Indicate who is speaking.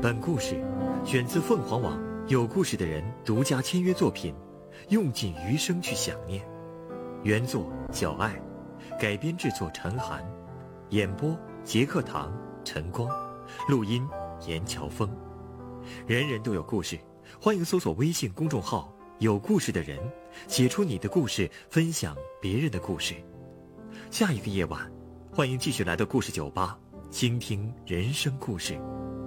Speaker 1: 本故事选自凤凰网有故事的人独家签约作品，用尽余生去想念。原作小爱，改编制作陈寒，演播杰克堂、陈光，录音严乔峰。人人都有故事，欢迎搜索微信公众号有故事的人，写出你的故事，分享别人的故事。下一个夜晚，欢迎继续来到故事酒吧，倾听人生故事。